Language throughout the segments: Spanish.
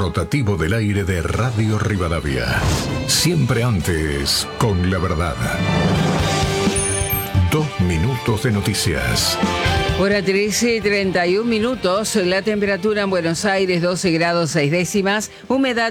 rotativo del aire de Radio Rivadavia. Siempre antes, con la verdad. 2 minutos de noticias. Hora 13:31, la temperatura en Buenos Aires 12 grados 6 décimas, humedad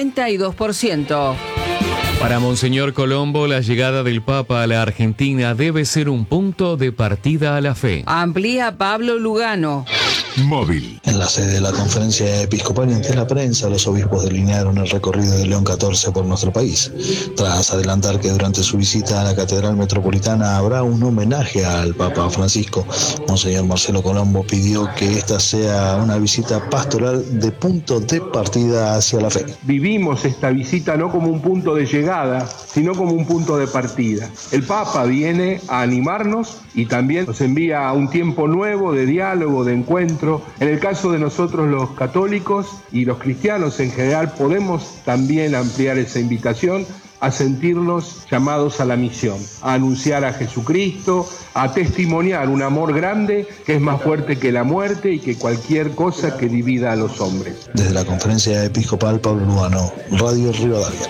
52%. Para Monseñor Colombo, la llegada del Papa a la Argentina debe ser un punto de partida a la fe. Amplía Pablo Lugano. Móvil. En la sede de la conferencia episcopal y ante la prensa, los obispos delinearon el recorrido de León XIV por nuestro país, tras adelantar que durante su visita a la Catedral Metropolitana habrá un homenaje al Papa Francisco. Monseñor Marcelo Colombo pidió que esta sea una visita pastoral de punto de partida hacia la fe. Vivimos esta visita no como un punto de llegada, sino como un punto de partida. El Papa viene a animarnos y también nos envía a un tiempo nuevo de diálogo, de encuentro. En el caso de nosotros los católicos y los cristianos en general, podemos también ampliar esa invitación a sentirnos llamados a la misión, a anunciar a Jesucristo, a testimoniar un amor grande que es más fuerte que la muerte y que cualquier cosa que divida a los hombres. Desde la conferencia episcopal, Pablo Lugano, Radio Rivadavia.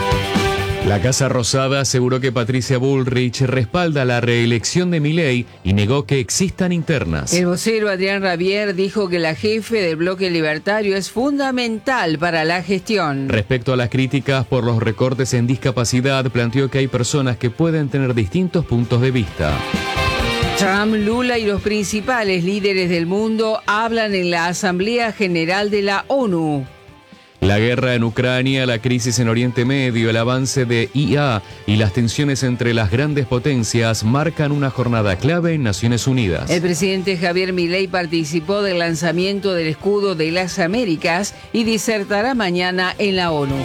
La Casa Rosada aseguró que Patricia Bullrich respalda la reelección de Milei y negó que existan internas. El vocero Adrián Rabier dijo que la jefe del bloque libertario es fundamental para la gestión. Respecto a las críticas por los recortes en discapacidad, planteó que hay personas que pueden tener distintos puntos de vista. Trump, Lula y los principales líderes del mundo hablan en la Asamblea General de la ONU. La guerra en Ucrania, la crisis en Oriente Medio, el avance de IA y las tensiones entre las grandes potencias marcan una jornada clave en Naciones Unidas. El presidente Javier Milei participó del lanzamiento del escudo de las Américas y disertará mañana en la ONU.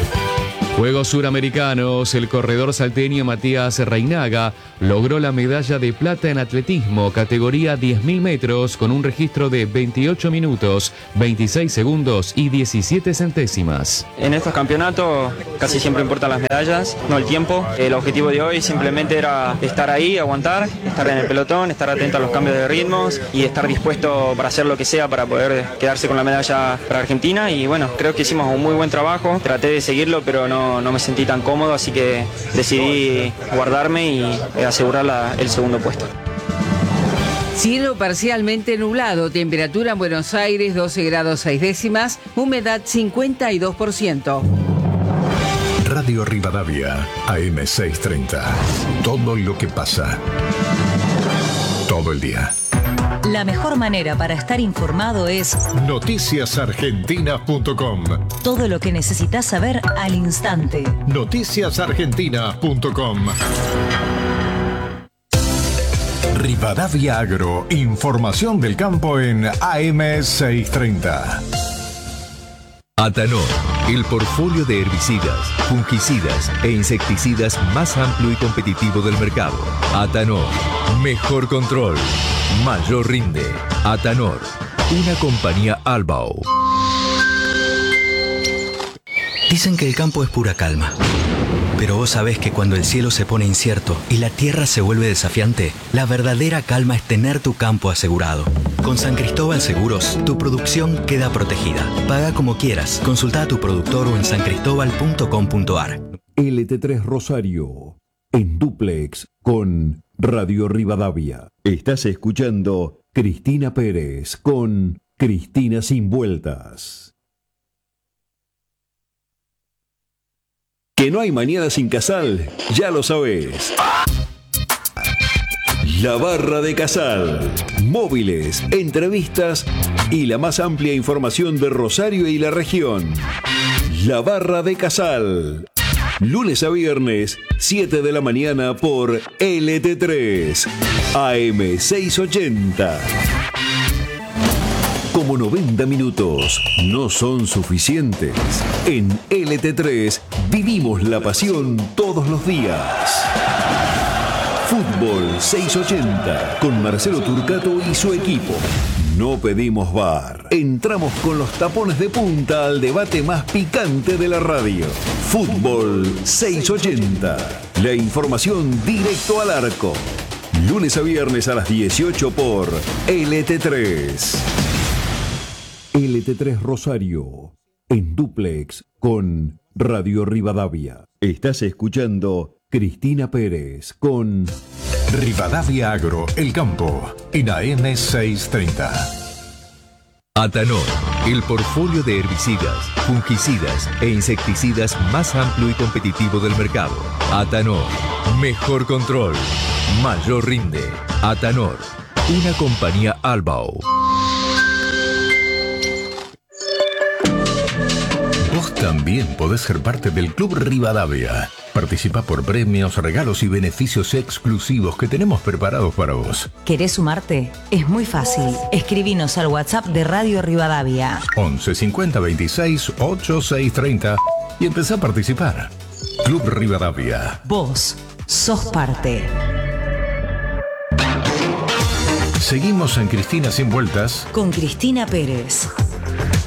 Juegos Suramericanos, el corredor salteño Matías Reinaga logró la medalla de plata en atletismo, categoría 10.000 metros, con un registro de 28 minutos, 26 segundos y 17 centésimas. En estos campeonatos casi siempre importan las medallas, no el tiempo. El objetivo de hoy simplemente era estar ahí, aguantar, estar en el pelotón, estar atento a los cambios de ritmos y estar dispuesto para hacer lo que sea para poder quedarse con la medalla para Argentina. Y bueno, creo que hicimos un muy buen trabajo, traté de seguirlo, pero no me sentí tan cómodo, así que decidí guardarme y asegurar el segundo puesto. Cielo parcialmente nublado, temperatura en Buenos Aires 12 grados 6 décimas, humedad 52%. Radio Rivadavia, AM 630. Todo lo que pasa. Todo el día. La mejor manera para estar informado es noticiasargentinas.com. Todo lo que necesitas saber al instante. Noticiasargentinas.com. Rivadavia Agro, información del campo en AM 630. Atanor, el portfolio de herbicidas, fungicidas e insecticidas más amplio y competitivo del mercado. Atanor, mejor control, mayor rinde. Atanor, una compañía Albao. Dicen que el campo es pura calma. Pero vos sabés que cuando el cielo se pone incierto y la tierra se vuelve desafiante, la verdadera calma es tener tu campo asegurado. Con San Cristóbal Seguros, tu producción queda protegida. Paga como quieras. Consulta a tu productor o en sancristobal.com.ar. LT3 Rosario, en dúplex con Radio Rivadavia. Estás escuchando Cristina Pérez con Cristina Sin Vueltas. Que no hay mañana sin Casal, ya lo sabés. La Barra de Casal. Móviles, entrevistas y la más amplia información de Rosario y la región. La Barra de Casal. Lunes a viernes, 7 de la mañana por LT3, AM 680. Como 90 minutos no son suficientes, en LT3 vivimos la pasión todos los días. Fútbol 680 con Marcelo Turcato y su equipo. No pedimos VAR. Entramos con los tapones de punta al debate más picante de la radio. Fútbol 680. La información directo al arco. Lunes a viernes a las 18 por LT3. LT3 Rosario, en dúplex con Radio Rivadavia. Estás escuchando Cristina Pérez con Rivadavia Agro, El Campo, en AM 630. Atanor, el portfolio de herbicidas, fungicidas e insecticidas más amplio y competitivo del mercado. Atanor, mejor control, mayor rinde. Atanor, una compañía Albao. Vos también podés ser parte del Club Rivadavia. Participa por premios, regalos y beneficios exclusivos que tenemos preparados para vos. ¿Querés sumarte? Es muy fácil. Escribinos al WhatsApp de Radio Rivadavia. 11 50 26 8630 y empezá a participar. Club Rivadavia. Vos sos parte. Seguimos en Cristina Sin Vueltas Con Cristina Pérez.